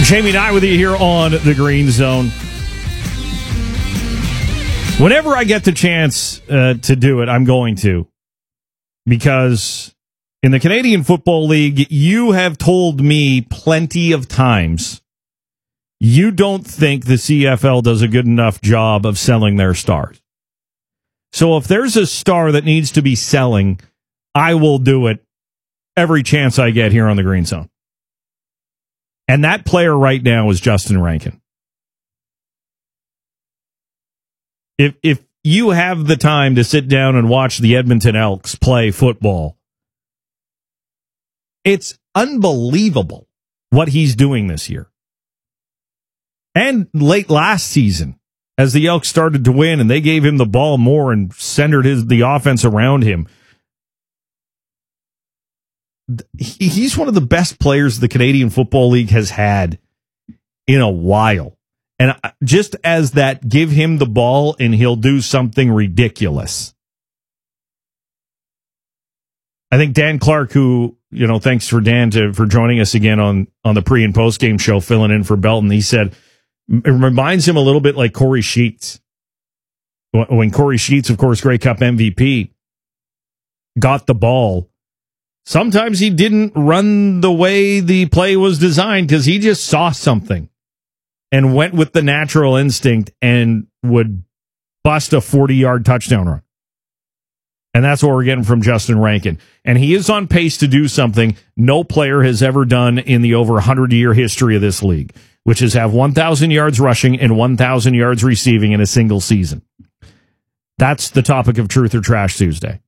Jamie Nye with you here on the Green Zone. Whenever I get the chance to do it, I'm going to. Because in the Canadian Football League, you have told me plenty of times you don't think the CFL does a good enough job of selling their stars. So if there's a star that needs to be selling, I will do it every chance I get here on the Green Zone. And that player right now is Justin Rankin. If you have the time to sit down and watch the Edmonton Elks play football, it's unbelievable what he's doing this year. And late last season, as the Elks started to win and they gave him the ball more and centered the offense around him, he's one of the best players the Canadian Football League has had in a while. And just as that, give him the ball and he'll do something ridiculous. I think Dan Clark, who, thanks for Dan for joining us again on the pre and post game show, filling in for Belton. He said it reminds him a little bit like Corey Sheets. When Corey Sheets, of course, Grey Cup MVP, got the ball. Sometimes he didn't run the way the play was designed because he just saw something and went with the natural instinct and would bust a 40-yard touchdown run. And that's what we're getting from Justin Rankin. And he is on pace to do something no player has ever done in the over 100-year history of this league, which is have 1,000 yards rushing and 1,000 yards receiving in a single season. That's the topic of Truth or Trash Tuesday.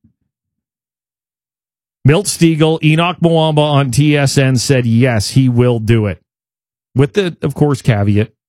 Milt Stegall, Enoch Mwamba on TSN said, yes, he will do it. With the, of course, caveat,